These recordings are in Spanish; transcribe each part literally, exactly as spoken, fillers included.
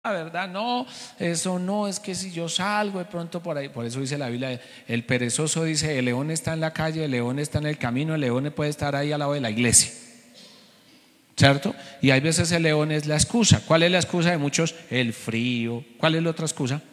La verdad, no, eso no, es que si yo salgo de pronto por ahí, por eso dice la Biblia, el perezoso dice, el león está en la calle, el león está en el camino, el león puede estar ahí al lado de la iglesia, ¿cierto? Y hay veces el león es la excusa. ¿Cuál es la excusa de muchos? El frío. ¿Cuál es la otra excusa?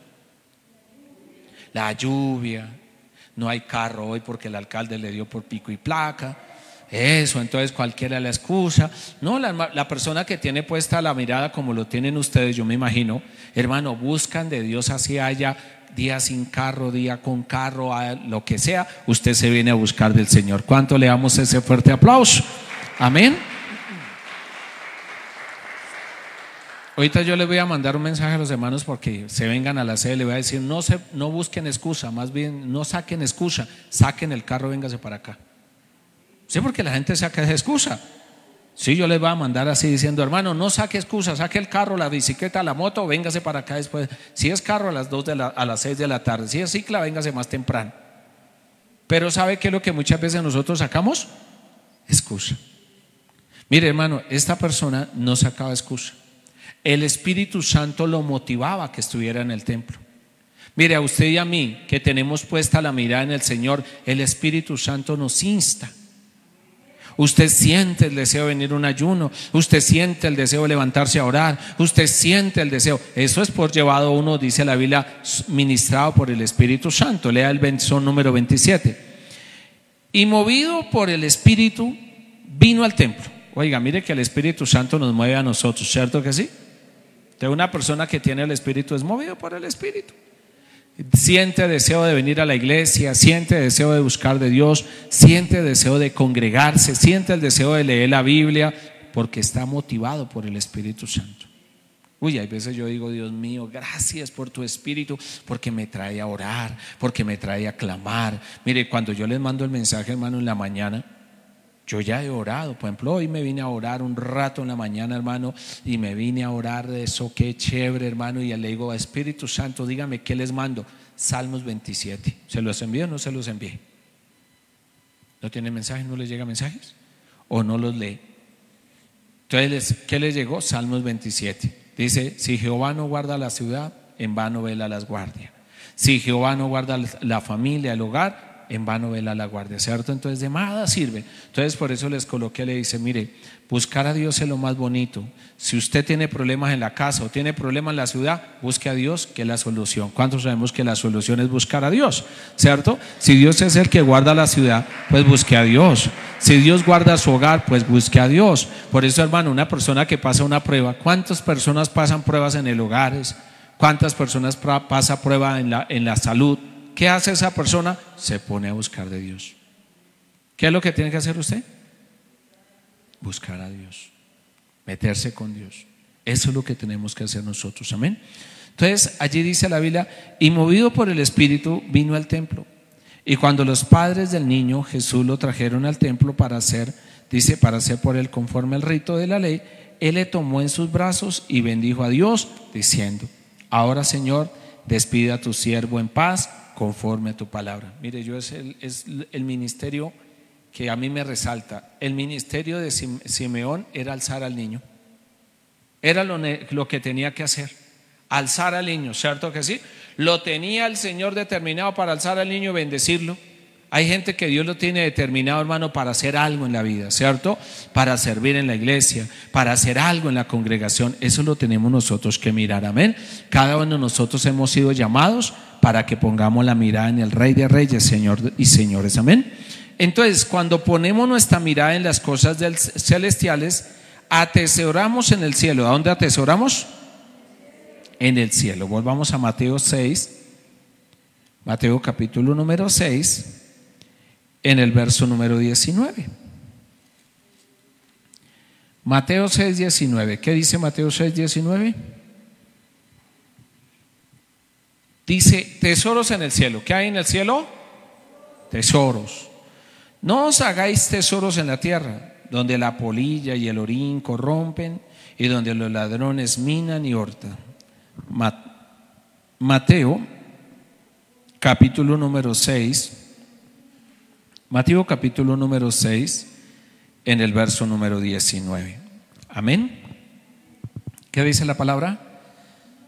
La lluvia. No hay carro hoy porque el alcalde le dio por pico y placa. Eso, entonces cualquiera es la excusa. No, la, la persona que tiene puesta la mirada como lo tienen ustedes, yo me imagino, hermano, buscan de Dios, así haya día sin carro, día con carro, lo que sea, usted se viene a buscar del Señor. ¿Cuánto le damos ese fuerte aplauso? Amén. Ahorita yo les voy a mandar un mensaje a los hermanos porque se vengan a la sede, le voy a decir, no, se, no busquen excusa, más bien no saquen excusa, saquen el carro, véngase para acá. Sí, porque la gente saca esa excusa. Sí, yo les voy a mandar así diciendo, hermano, no saque excusa, saque el carro, la bicicleta, la moto, véngase para acá después. Si es carro a las dos de la, a las seis de la tarde, si es cicla, véngase más temprano. Pero ¿sabe qué es lo que muchas veces nosotros sacamos? Excusa. Mire, hermano, esta persona no sacaba excusa. El Espíritu Santo lo motivaba a que estuviera en el templo. Mire, a usted y a mí que tenemos puesta la mirada en el Señor, el Espíritu Santo nos insta. Usted siente el deseo de venir a un ayuno, usted siente el deseo de levantarse a orar, usted siente el deseo. Eso es por llevado uno, dice la Biblia, ministrado por el Espíritu Santo. Lea el verso número veintisiete. Y movido por el Espíritu vino al templo. Oiga, mire que el Espíritu Santo nos mueve a nosotros, ¿cierto que sí? De una persona que tiene el Espíritu es movido por el Espíritu. Siente deseo de venir a la iglesia, siente deseo de buscar de Dios, siente deseo de congregarse, siente el deseo de leer la Biblia, porque está motivado por el Espíritu Santo. Uy, hay veces yo digo, Dios mío, gracias por tu Espíritu, porque me trae a orar, porque me trae a clamar. Mire, cuando yo les mando el mensaje, hermano, en la mañana, yo ya he orado. Por ejemplo, hoy me vine a orar un rato en la mañana, hermano, y me vine a orar de eso, qué chévere, hermano, y le digo, Espíritu Santo, dígame qué les mando. Salmos veintisiete. ¿Se los envío o no se los envié? ¿No tiene mensajes? ¿No les llega mensajes? ¿O no los lee? Entonces, ¿qué les llegó? Salmos veintisiete. Dice, si Jehová no guarda la ciudad, en vano vela las guardias. Si Jehová no guarda la familia, el hogar, en vano vela la guardia, ¿cierto? Entonces de nada sirve. Entonces por eso les coloqué, le dice, mire, buscar a Dios es lo más bonito. Si usted tiene problemas en la casa o tiene problemas en la ciudad, busque a Dios, que es la solución. ¿Cuántos sabemos que la solución es buscar a Dios? ¿Cierto? Si Dios es el que guarda la ciudad, pues busque a Dios. Si Dios guarda su hogar, pues busque a Dios. Por eso, hermano, una persona que pasa una prueba, ¿cuántas personas pasan pruebas en el hogar? ¿Cuántas personas pasan prueba en la, en la salud? ¿Qué hace esa persona? Se pone a buscar de Dios. ¿Qué es lo que tiene que hacer usted? Buscar a Dios, meterse con Dios. Eso es lo que tenemos que hacer nosotros, amén. Entonces allí dice la Biblia, y movido por el Espíritu vino al templo. Y cuando los padres del niño Jesús lo trajeron al templo para hacer, dice, para hacer por él conforme al rito de la ley, él le tomó en sus brazos y bendijo a Dios, diciendo, ahora, Señor, despide a tu siervo en paz, conforme a tu palabra. Mire, yo es el, es el ministerio que a mí me resalta. El ministerio de Simeón era alzar al niño. Era lo, lo que tenía que hacer, alzar al niño, ¿cierto que sí? Lo tenía el Señor determinado para alzar al niño y bendecirlo. Hay gente que Dios lo tiene determinado, hermano, para hacer algo en la vida, ¿cierto? Para servir en la iglesia, para hacer algo en la congregación. Eso lo tenemos nosotros que mirar, amén. Cada uno de nosotros hemos sido llamados para que pongamos la mirada en el Rey de Reyes, Señor y señores, amén. Entonces, cuando ponemos nuestra mirada en las cosas del, celestiales, atesoramos en el cielo. ¿A dónde atesoramos? En el cielo. Volvamos a Mateo seis, Mateo capítulo número seis, en el verso número diecinueve. Mateo seis, diecinueve. ¿Qué dice Mateo seis, diecinueve? Dice, tesoros en el cielo. ¿Qué hay en el cielo? Tesoros. No os hagáis tesoros en la tierra, donde la polilla y el orín corrompen y donde los ladrones minan y hurtan. Mateo capítulo número seis, Mateo capítulo número seis, en el verso número diecinueve. Amén. ¿Qué dice la palabra?